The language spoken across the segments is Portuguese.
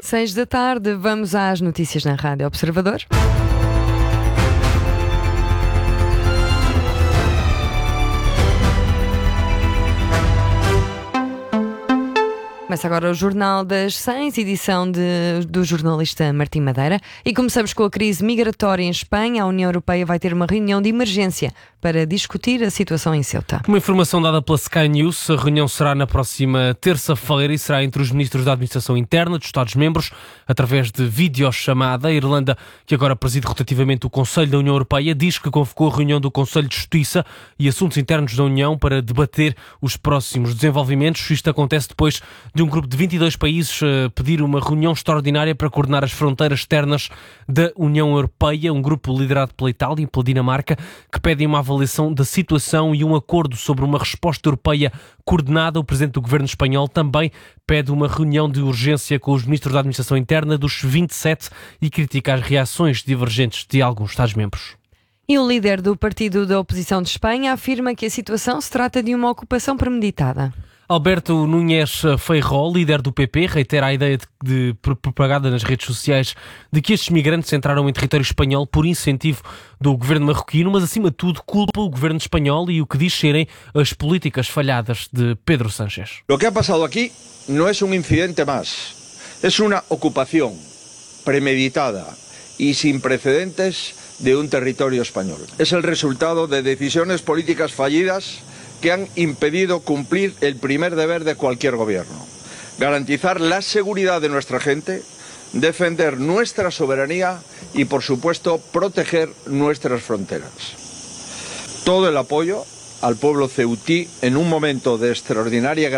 6 da tarde, vamos às notícias na Rádio Observador. Começa agora o Jornal das 6, edição do jornalista Martim Madeira. E começamos com a crise migratória em Espanha. A União Europeia vai ter uma reunião de emergência para discutir a situação em Ceuta. Uma informação dada pela Sky News, a reunião será na próxima terça-feira e será entre os ministros da Administração Interna dos Estados-membros, através de videochamada. A Irlanda, que agora preside rotativamente o Conselho da União Europeia, diz que convocou a reunião do Conselho de Justiça e Assuntos Internos da União para debater os próximos desenvolvimentos. Isto acontece depois de um grupo de 22 países pedir uma reunião extraordinária para coordenar as fronteiras externas da União Europeia, um grupo liderado pela Itália e pela Dinamarca, que pedem uma avaliação da situação e um acordo sobre uma resposta europeia coordenada. O presidente do governo espanhol também pede uma reunião de urgência com os ministros da Administração Interna dos 27 e critica as reações divergentes de alguns Estados-membros. E o líder do partido da oposição de Espanha afirma que a situação se trata de uma ocupação premeditada. Alberto Núñez Feijóo, líder do PP, reitera a ideia propagada nas redes sociais de que estes migrantes entraram em território espanhol por incentivo do governo marroquino, mas acima de tudo culpa o governo espanhol e o que diz serem as políticas falhadas de Pedro Sánchez. Lo que ha pasado aquí no es un incidente más, es una ocupación premeditada y sin precedentes de un territorio español. Es el resultado de decisiones políticas fallidas que han impedido cumplir el primer deber de cualquier gobierno: garantizar la seguridad de nuestra gente, defender nuestra soberanía y, por supuesto, proteger nuestras fronteras. Todo el apoyo al pueblo ceutí en un momento de extraordinaria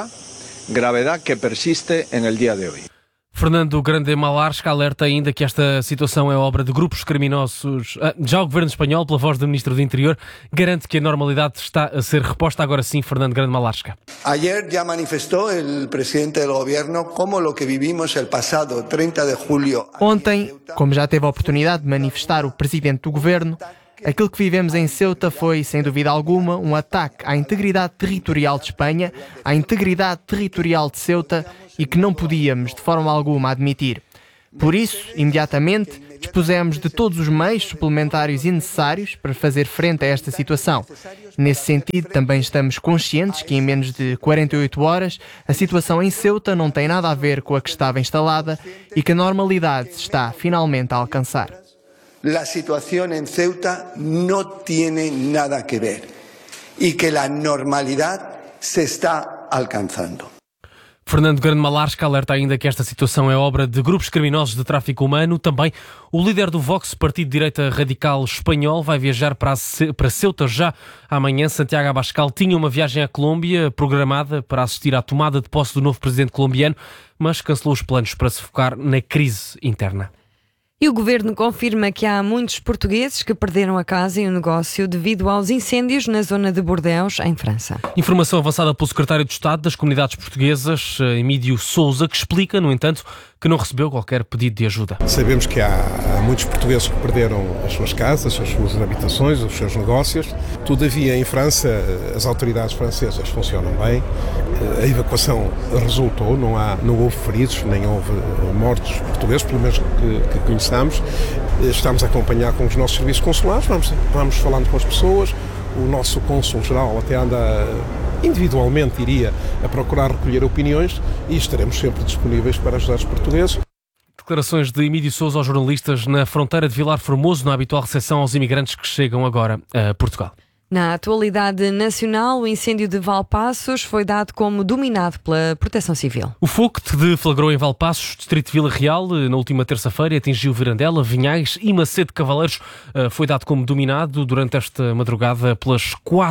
gravedad que persiste en el día de hoy. Fernando Grande Malarska alerta ainda que esta situação é obra de grupos criminosos. Já o governo espanhol, pela voz do ministro do Interior, garante que a normalidade está a ser reposta. Agora sim, Fernando Grande Malarska. Ayer ya manifestó el presidente del gobierno como lo que vivimos el pasado 30 de julio. Ontem, como já teve a oportunidade de manifestar o presidente do governo, aquilo que vivemos em Ceuta foi, sem dúvida alguma, um ataque à integridade territorial de Espanha, à integridade territorial de Ceuta, e que não podíamos, de forma alguma, admitir. Por isso, imediatamente, dispusemos de todos os meios suplementares e necessários para fazer frente a esta situação. Nesse sentido, também estamos conscientes que em menos de 48 horas a situação em Ceuta não tem nada a ver com a que estava instalada e que a normalidade se está finalmente a alcançar. La situación en Ceuta no tiene nada que ver y que la normalidad se está alcanzando. Fernando Grande Malarska alerta ainda que esta situação é obra de grupos criminosos de tráfico humano. Também o líder do Vox, partido de direita radical espanhol, vai viajar para Ceuta já amanhã. Santiago Abascal tinha uma viagem à Colômbia programada para assistir à tomada de posse do novo presidente colombiano, mas cancelou os planos para se focar na crise interna. E o governo confirma que há muitos portugueses que perderam a casa e o negócio devido aos incêndios na zona de Bordeaux, em França. Informação avançada pelo secretário de Estado das Comunidades Portuguesas, Emílio Sousa, que explica, no entanto, que não recebeu qualquer pedido de ajuda. Sabemos que há muitos portugueses que perderam as suas casas, as suas habitações, os seus negócios. Todavia, em França, as autoridades francesas funcionam bem. A evacuação resultou, não houve feridos, nem houve mortos portugueses, pelo menos que conheçamos. Estamos a acompanhar com os nossos serviços consulares, vamos falando com as pessoas. O nosso cônsul-geral até anda individualmente, iria a procurar recolher opiniões e estaremos sempre disponíveis para ajudar os portugueses. Declarações de Emílio Sousa aos jornalistas na fronteira de Vilar Formoso, na habitual recepção aos imigrantes que chegam agora a Portugal. Na atualidade nacional, o incêndio de Valpaços foi dado como dominado pela Proteção Civil. O fogo que deflagrou em Valpaços, distrito de Vila Real, na última terça-feira, atingiu Virandela, Vinhais e Macedo de Cavaleiros. Foi dado como dominado durante esta madrugada pelas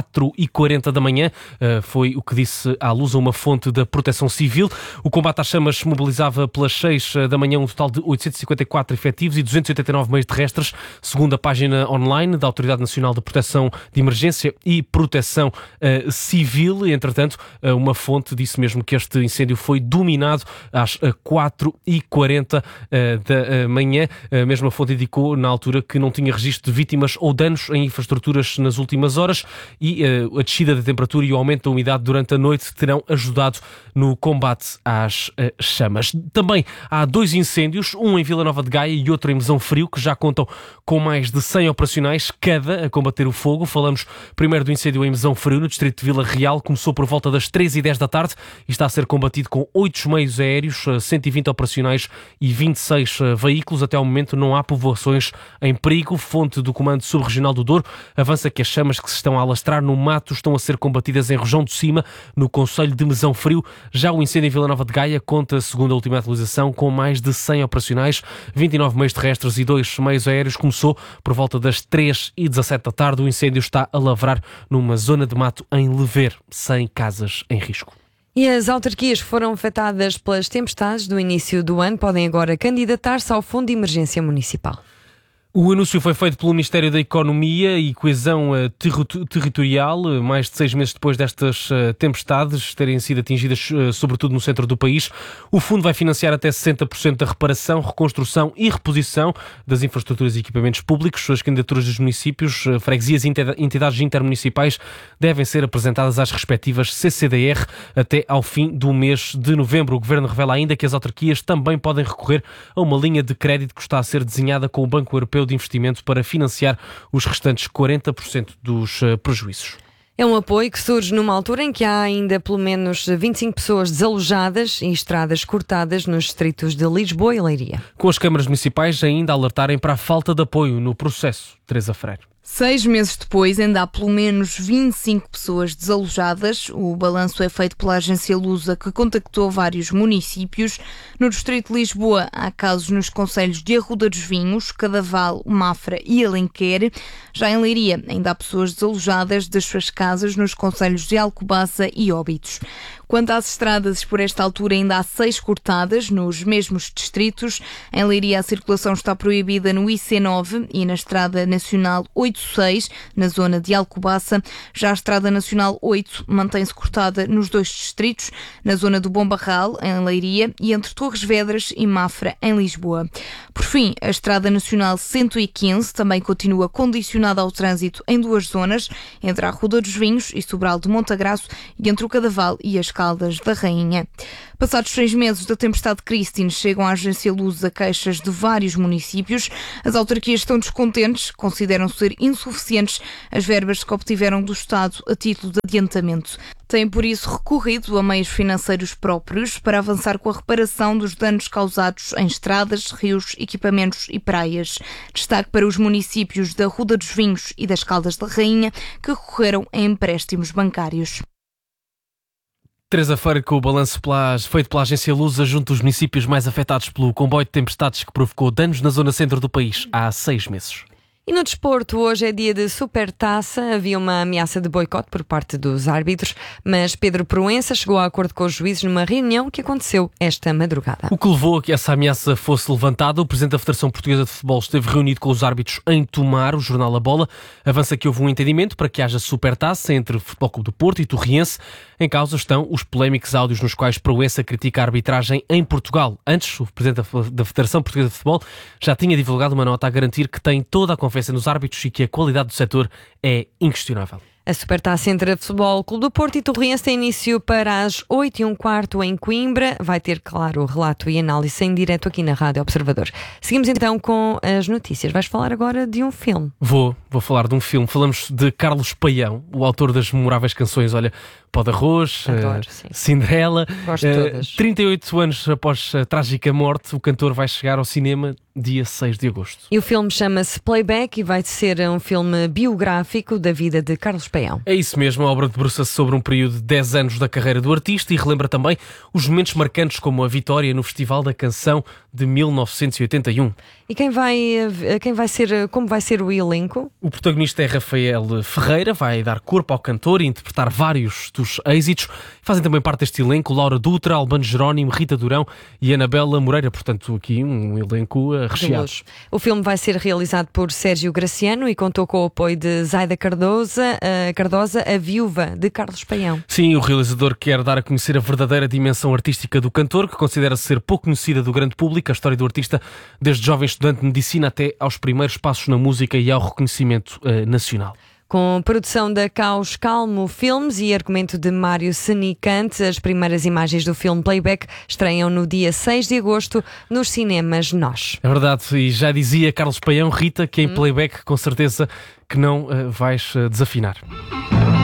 4h40 da manhã. Foi o que disse à luz a uma fonte da Proteção Civil. O combate às chamas mobilizava pelas 6 da manhã um total de 854 efetivos e 289 meios terrestres, segundo a página online da Autoridade Nacional de Proteção de Emergência. Emergência e Proteção Civil. Entretanto, uma fonte disse mesmo que este incêndio foi dominado às 4h40 da manhã. A mesma fonte indicou na altura que não tinha registro de vítimas ou danos em infraestruturas nas últimas horas e a descida da temperatura e o aumento da umidade durante a noite terão ajudado no combate às chamas. Também há 2 incêndios, um em Vila Nova de Gaia e outro em Mesão Frio, que já contam com mais de 100 operacionais cada a combater o fogo. Falamos primeiro do incêndio em Mesão Frio, no distrito de Vila Real. Começou por volta das 3h10 da tarde e está a ser combatido com 8 meios aéreos, 120 operacionais e 26 veículos. Até ao momento não há povoações em perigo. Fonte do Comando Subregional do Douro avança que as chamas que se estão a alastrar no mato estão a ser combatidas em Rojão do Cima, no concelho de Mesão Frio. Já o incêndio em Vila Nova de Gaia conta, segundo a última atualização, com mais de 100 operacionais, 29 meios terrestres e 2 meios aéreos. Começou por volta das 3h17 da tarde. O incêndio está a lavrar numa zona de mato em Lever, sem casas em risco. E as autarquias que foram afetadas pelas tempestades do início do ano podem agora candidatar-se ao Fundo de Emergência Municipal. O anúncio foi feito pelo Ministério da Economia e Coesão Territorial, mais de 6 meses depois destas tempestades terem sido atingidas, sobretudo no centro do país. O fundo vai financiar até 60% da reparação, reconstrução e reposição das infraestruturas e equipamentos públicos. As candidaturas dos municípios, freguesias e entidades intermunicipais devem ser apresentadas às respectivas CCDR até ao fim do mês de novembro. O Governo revela ainda que as autarquias também podem recorrer a uma linha de crédito que está a ser desenhada com o Banco Europeu de Investimento para financiar os restantes 40% dos prejuízos. É um apoio que surge numa altura em que há ainda pelo menos 25 pessoas desalojadas e estradas cortadas nos distritos de Lisboa e Leiria. Com as câmaras municipais ainda a alertarem para a falta de apoio no processo. Teresa Freire. 6 meses depois, ainda há pelo menos 25 pessoas desalojadas. O balanço é feito pela agência Lusa, que contactou vários municípios. No distrito de Lisboa, há casos nos concelhos de Arruda dos Vinhos, Cadaval, Mafra e Alenquer. Já em Leiria, ainda há pessoas desalojadas das suas casas nos concelhos de Alcobaça e Óbidos. Quanto às estradas, por esta altura ainda há 6 cortadas nos mesmos distritos. Em Leiria, a circulação está proibida no IC9 e na Estrada Nacional 86, na zona de Alcobaça. Já a Estrada Nacional 8 mantém-se cortada nos 2 distritos, na zona do Bom Barral, em Leiria, e entre Torres Vedras e Mafra, em Lisboa. Por fim, a Estrada Nacional 115 também continua condicionada ao trânsito em 2 zonas, entre a Arruda dos Vinhos e Sobral de Montagraço e entre o Cadaval e as Caldas da Rainha. Passados 6 meses da tempestade Christine, chegam à agência Lusa queixas de vários municípios. As autarquias estão descontentes, consideram ser insuficientes as verbas que obtiveram do Estado a título de adiantamento. Têm, por isso, recorrido a meios financeiros próprios para avançar com a reparação dos danos causados em estradas, rios, equipamentos e praias. Destaque para os municípios da Arruda dos Vinhos e das Caldas da Rainha, que recorreram a empréstimos bancários. Teresa Freire, com o balanço feito pela agência Lusa junto dos municípios mais afetados pelo comboio de tempestades que provocou danos na zona centro do país há 6 meses. E no desporto, hoje é dia de Supertaça. Havia uma ameaça de boicote por parte dos árbitros, mas Pedro Proença chegou a acordo com os juízes numa reunião que aconteceu esta madrugada. O que levou a que essa ameaça fosse levantada, o presidente da Federação Portuguesa de Futebol esteve reunido com os árbitros em Tomar. O jornal A Bola avança que houve um entendimento para que haja Supertaça entre o Futebol Clube do Porto e Torriense. Em causa estão os polémicos áudios nos quais Proença critica a arbitragem em Portugal. Antes, o presidente da Federação Portuguesa de Futebol já tinha divulgado uma nota a garantir que tem toda a confiança nos árbitros e que a qualidade do setor é inquestionável. A Supertaça entre Futebol Clube do Porto e Torriense tem início para as 8h15 em Coimbra. Vai ter, claro, o relato e análise em direto aqui na Rádio Observador. Seguimos então com as notícias. Vais falar agora de um filme. Vou falar de um filme. Falamos de Carlos Paião, o autor das memoráveis canções, olha, Pó de Arroz, Cinderela. Gosto de todas. 38 anos após a trágica morte, o cantor vai chegar ao cinema dia 6 de agosto. E o filme chama-se Playback e vai ser um filme biográfico da vida de Carlos Paião. É isso mesmo, a obra debruça-se sobre um período de 10 anos da carreira do artista e relembra também os momentos marcantes como a vitória no Festival da Canção de 1981. E como vai ser o elenco? O protagonista é Rafael Ferreira, vai dar corpo ao cantor e interpretar vários dos êxitos. Fazem também parte deste elenco Laura Dutra, Albano Jerónimo, Rita Durão e Anabela Moreira. Portanto, aqui um elenco recheados. O filme vai ser realizado por Sérgio Graciano e contou com o apoio de Zaida Cardosa, a viúva de Carlos Paião. Sim, o realizador quer dar a conhecer a verdadeira dimensão artística do cantor, que considera ser pouco conhecida do grande público, a história do artista desde jovem estudante de medicina até aos primeiros passos na música e ao reconhecimento nacional. Com produção da Caos Calmo Filmes e argumento de Mário Senicante, as primeiras imagens do filme Playback estreiam no dia 6 de agosto nos cinemas Nós. É verdade, e já dizia Carlos Paião, Rita, que em Playback com certeza que não vais desafinar.